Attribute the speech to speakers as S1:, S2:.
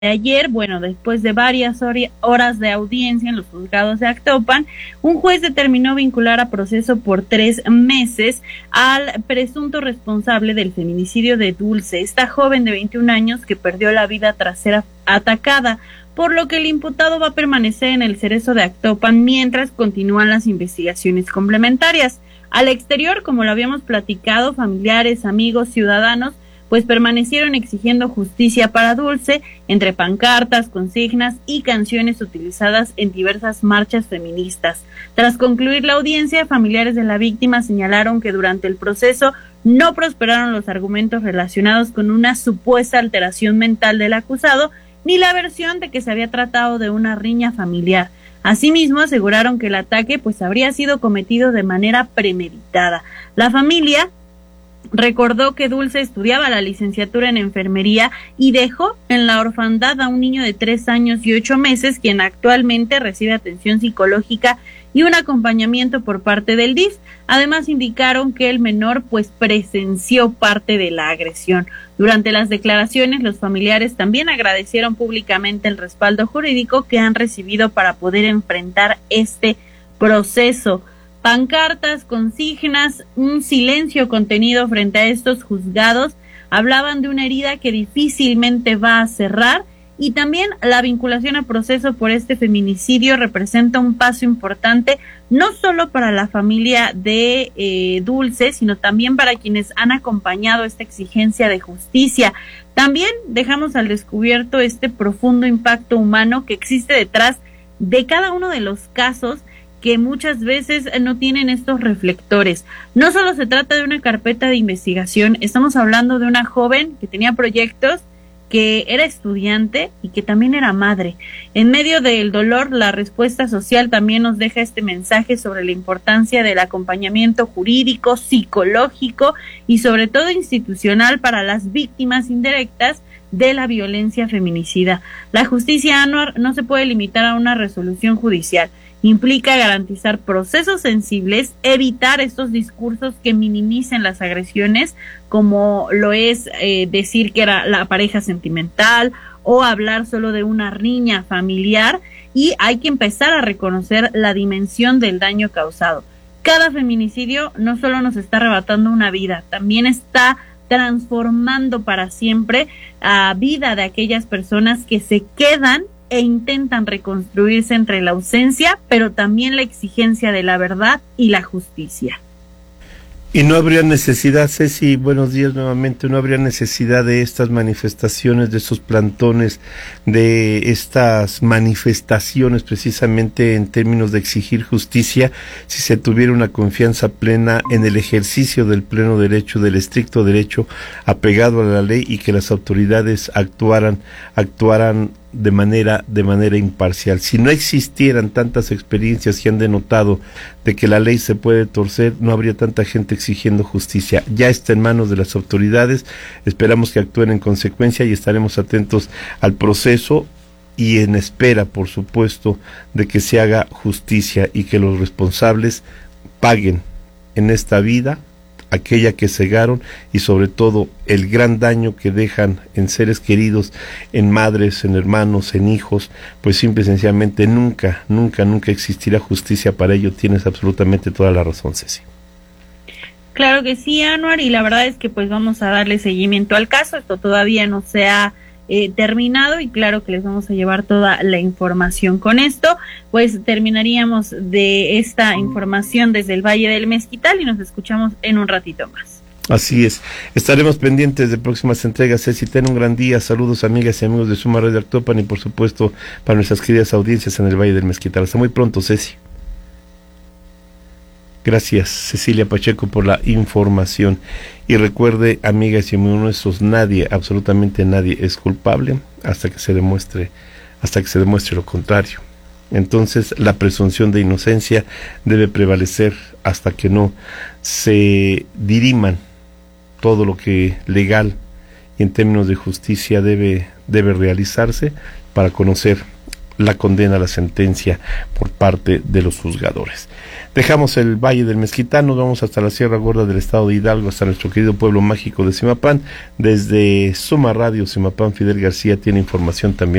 S1: ayer, bueno, después de varias horas de audiencia en los juzgados de Actopan, un juez determinó vincular a proceso por 3 meses al presunto responsable del feminicidio de Dulce, esta joven de 21 años que perdió la vida tras ser atacada, por lo que el imputado va a permanecer en el Cerezo de Actopan mientras continúan las investigaciones complementarias. Al exterior, como lo habíamos platicado, familiares, amigos, ciudadanos, pues permanecieron exigiendo justicia para Dulce, entre pancartas, consignas y canciones utilizadas en diversas marchas feministas. Tras concluir la audiencia, familiares de la víctima señalaron que durante el proceso no prosperaron los argumentos relacionados con una supuesta alteración mental del acusado, ni la versión de que se había tratado de una riña familiar. Asimismo, aseguraron que el ataque pues habría sido cometido de manera premeditada. La familia recordó que Dulce estudiaba la licenciatura en enfermería y dejó en la orfandad a un niño de 3 años y 8 meses, quien actualmente recibe atención psicológica y un acompañamiento por parte del DIF. Además, indicaron que el menor pues presenció parte de la agresión. Durante las declaraciones, los familiares también agradecieron públicamente el respaldo jurídico que han recibido para poder enfrentar este proceso. Pancartas, consignas, un silencio contenido frente a estos juzgados hablaban de una herida que difícilmente va a cerrar, y también la vinculación a proceso por este feminicidio representa un paso importante no solo para la familia de Dulce, sino también para quienes han acompañado esta exigencia de justicia. También dejamos al descubierto este profundo impacto humano que existe detrás de cada uno de los casos, que muchas veces no tienen estos reflectores. No solo se trata de una carpeta de investigación, estamos hablando de una joven que tenía proyectos, que era estudiante y que también era madre. En medio del dolor, la respuesta social también nos deja este mensaje sobre la importancia del acompañamiento jurídico, psicológico y sobre todo institucional para las víctimas indirectas de la violencia feminicida. La justicia, Anwar, no se puede limitar a una resolución judicial. Implica garantizar procesos sensibles, evitar estos discursos que minimicen las agresiones, como lo es decir que era la pareja sentimental o hablar solo de una riña familiar, y hay que empezar a reconocer la dimensión del daño causado. Cada feminicidio no solo nos está arrebatando una vida, también está transformando para siempre la vida de aquellas personas que se quedan e intentan reconstruirse entre la ausencia, pero también la exigencia de la verdad y la justicia.
S2: Y no habría necesidad, Ceci, buenos días nuevamente, no habría necesidad de estas manifestaciones, de estos plantones, de estas manifestaciones precisamente en términos de exigir justicia, si se tuviera una confianza plena en el ejercicio del pleno derecho, del estricto derecho apegado a la ley, y que las autoridades actuaran de manera imparcial. Si no existieran tantas experiencias que han denotado de que la ley se puede torcer, no habría tanta gente exigiendo justicia. Ya está en manos de las autoridades, esperamos que actúen en consecuencia y estaremos atentos al proceso y en espera, por supuesto, de que se haga justicia y que los responsables paguen en esta vida aquella que cegaron, y sobre todo el gran daño que dejan en seres queridos, en madres, en hermanos, en hijos. Pues simple y sencillamente nunca existirá justicia para ello. Tienes absolutamente toda la razón, Ceci.
S1: Claro que sí, Anwar, y la verdad es que pues vamos a darle seguimiento al caso. Esto todavía no se ha terminado, y claro que les vamos a llevar toda la información. Con esto pues terminaríamos de esta información desde el Valle del Mezquital y nos escuchamos en un ratito más.
S2: Así es, estaremos pendientes de próximas entregas. Ceci, ten un gran día. Saludos, amigas y amigos de Suma Radio Actopan, y por supuesto para nuestras queridas audiencias en el Valle del Mezquital. Hasta muy pronto, Ceci. Gracias, Cecilia Pacheco, por la información. Y recuerde, amigas y amigos nuestros, nadie, absolutamente nadie es culpable hasta que se demuestre lo contrario. Entonces, la presunción de inocencia debe prevalecer hasta que no se diriman todo lo que legal y en términos de justicia debe realizarse para conocer la condena, la sentencia por parte de los juzgadores. Dejamos el Valle del Mezquitán, nos vamos hasta la Sierra Gorda del estado de Hidalgo, hasta nuestro querido pueblo mágico de Zimapán. Desde Suma Radio Zimapán, Fidel García tiene información también